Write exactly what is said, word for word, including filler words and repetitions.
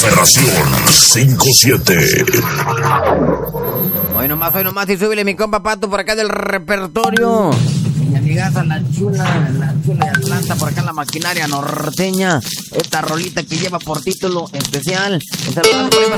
Operación cinco siete. Hoy nomás, hoy nomás, y súbele mi compa Pato por acá del repertorio. Mi amigaza la chula, la chula de Atlanta por acá en la maquinaria norteña. Esta rolita que lleva por título especial. Un saludo por ahí